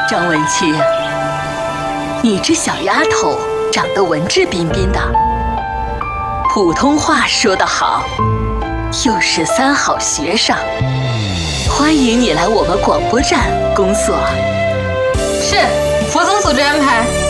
张文清，你这小丫头长得文质彬彬的，普通话说得好，又是3好学生，欢迎你来我们广播站工作。 是，副总组织安排。